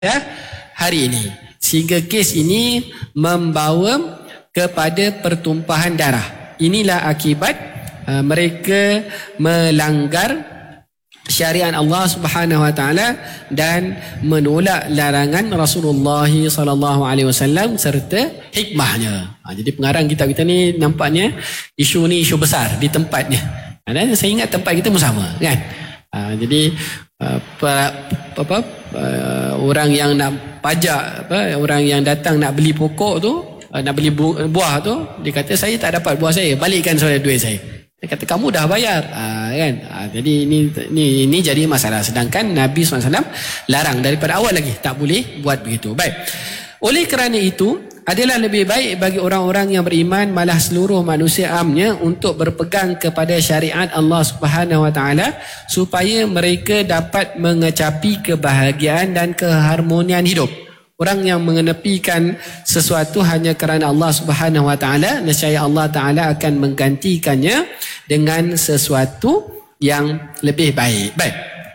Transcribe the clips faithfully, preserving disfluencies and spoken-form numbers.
ya, hari ini. Sehingga kes ini membawa kepada pertumpahan darah. Inilah akibat uh, mereka melanggar syariat Allah Subhanahu Wa Taala dan menolak larangan Rasulullah sallallahu alaihi wasallam serta hikmahnya. Ha, jadi pengarang kitab kita ni nampaknya isu ni isu besar di tempatnya. Dan saya ingat tempat kita pun sama, kan? Ha, jadi uh, para, apa uh, orang yang nak pajak, apa orang yang datang nak beli pokok tu, uh, nak beli bu- buah tu, dia kata saya tak dapat buah saya, balikkan saya duit saya. Dia kata kamu dah bayar, ha, kan? Ha, jadi ini, ini ini jadi masalah. Sedangkan Nabi sallallahu alaihi wasallam larang daripada awal lagi, tak boleh buat begitu. Baik. Oleh kerana itu, adalah lebih baik bagi orang-orang yang beriman, malah seluruh manusia amnya, untuk berpegang kepada syariat Allah Subhanahu Wa Taala supaya mereka dapat mengecapi kebahagiaan dan keharmonian hidup. Orang yang mengenepikan sesuatu hanya kerana Allah Subhanahu Wa Taala, nescaya Allah Taala akan menggantikannya dengan sesuatu yang lebih baik. Baik.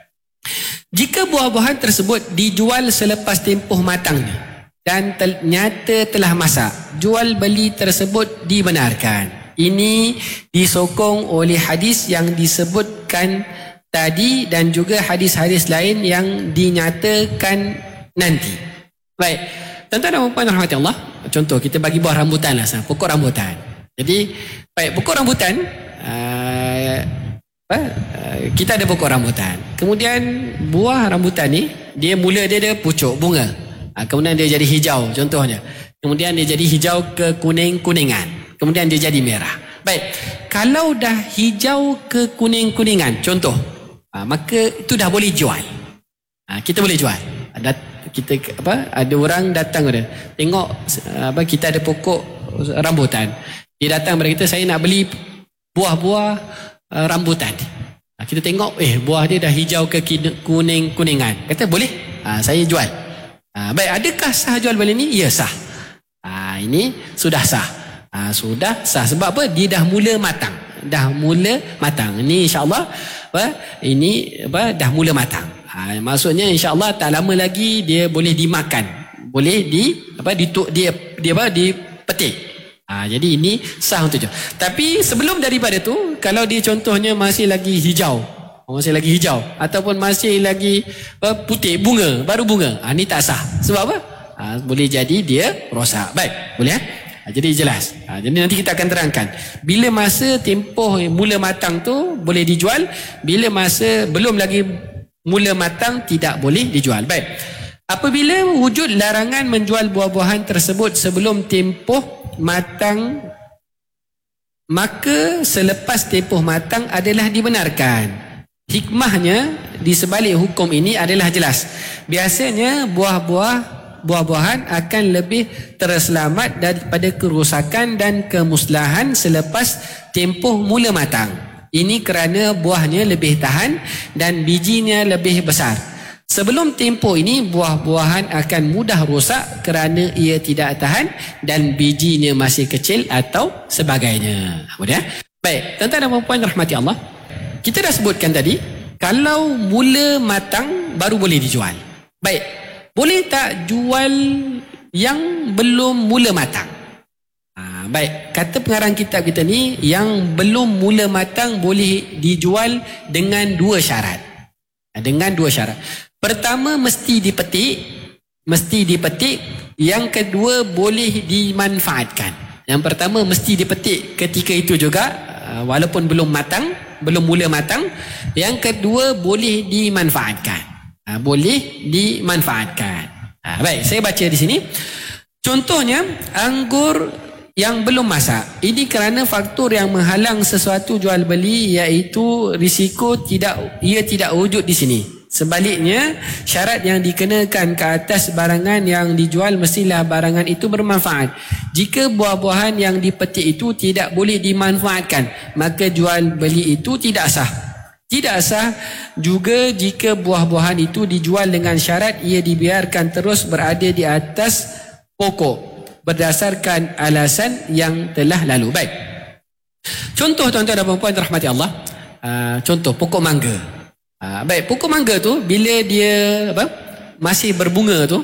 Jika buah-buahan tersebut dijual selepas tempoh matangnya dan ternyata telah masak, jual beli tersebut dibenarkan. Ini disokong oleh hadis yang disebutkan tadi dan juga hadis-hadis lain yang dinyatakan nanti. Baik, tuan-tuan dan puan-puan rahmati Allah, contoh kita bagi buah rambutan lah, pokok rambutan. Jadi, baik, pokok rambutan, uh, apa, uh, kita ada pokok rambutan. Kemudian buah rambutan ni, dia mula dia ada pucuk, bunga. Uh, kemudian dia jadi hijau, contohnya. Kemudian dia jadi hijau ke kuning-kuningan. Kemudian dia jadi merah. Baik, kalau dah hijau ke kuning-kuningan, contoh, uh, maka itu dah boleh jual. Uh, kita boleh jual. Ada kita apa ada orang datang ada tengok apa kita ada pokok rambutan, dia datang kepada kita, saya nak beli buah-buah uh, rambutan. Ha, kita tengok eh buah dia dah hijau ke kuning-kuningan, kata boleh, ha, saya jual. Ha, baik, adakah sah jual beli ni? Ya, sah. Ha, ini sudah sah. Ha, sudah sah sebab apa? Dia dah mula matang. Dah mula matang. Ini insya-Allah apa? Ini apa? Dah mula matang. Ha, maksudnya insya-Allah tak lama lagi dia boleh dimakan, boleh di apa dituk dia dia apa dipetik. Ha, jadi ini sah untuk jual. Tapi sebelum daripada tu, kalau dia contohnya masih lagi hijau, masih lagi hijau ataupun masih lagi apa, putih, bunga, baru bunga, ha, ini tak sah. Sebab apa? Ha, boleh jadi dia rosak. Baik, boleh ya? Ha, jadi jelas. Ha, jadi nanti kita akan terangkan bila masa tempoh mula matang tu boleh dijual, bila masa belum lagi mula matang tidak boleh dijual. Baik. Apabila wujud larangan menjual buah-buahan tersebut sebelum tempoh matang, maka selepas tempoh matang adalah dibenarkan. Hikmahnya di sebalik hukum ini adalah jelas. Biasanya buah-buah buah-buahan akan lebih terselamat daripada kerosakan dan kemusnahan selepas tempoh mula matang. Ini kerana buahnya lebih tahan dan bijinya lebih besar. Sebelum tempoh ini, buah-buahan akan mudah rosak kerana ia tidak tahan dan bijinya masih kecil atau sebagainya. Kemudian, baik, tuan-tuan dan puan-puan rahmati Allah, kita dah sebutkan tadi, kalau mula matang baru boleh dijual. Baik, boleh tak jual yang belum mula matang? Ha, baik, kata pengarang kitab kita ni, yang belum mula matang boleh dijual dengan dua syarat. Dengan dua syarat. Pertama, mesti dipetik, mesti dipetik. Yang kedua, boleh dimanfaatkan. Yang pertama mesti dipetik ketika itu juga, walaupun belum matang, belum mula matang. Yang kedua, boleh dimanfaatkan. Ha, boleh dimanfaatkan. Ha, baik, saya baca di sini. Contohnya, anggur yang belum masak. Ini kerana faktor yang menghalang sesuatu jual beli, iaitu risiko tidak ia tidak wujud di sini. Sebaliknya, syarat yang dikenakan ke atas barangan yang dijual mestilah barangan itu bermanfaat. Jika buah-buahan yang dipetik itu tidak boleh dimanfaatkan, maka jual beli itu tidak sah. Tidak sah juga jika buah-buahan itu dijual dengan syarat ia dibiarkan terus berada di atas pokok berdasarkan alasan yang telah lalu. Baik. Contoh tuan-tuan dan puan-puan rahmati Allah. Uh, contoh pokok mangga. Uh, baik, pokok mangga tu bila dia apa? masih berbunga tu